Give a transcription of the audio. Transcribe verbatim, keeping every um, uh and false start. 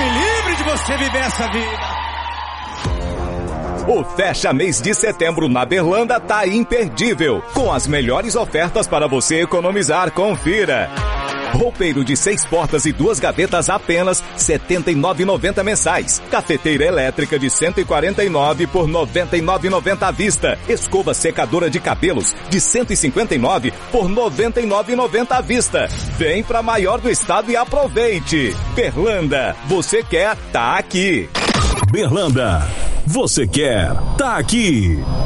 me livre de você viver essa vida. O Fecha Mês de Setembro na Berlanda tá imperdível, com as melhores ofertas para você economizar. Confira. Roupeiro de seis portas e duas gavetas apenas setenta e nove reais e noventa centavos mensais. Cafeteira elétrica de cento e quarenta e nove por noventa e nove reais e noventa centavos à vista. Escova secadora de cabelos de cento e cinquenta e nove por noventa e nove reais e noventa centavos à vista. Vem pra maior do estado e aproveite. Berlanda, você quer, tá aqui. Berlanda, você quer, tá aqui.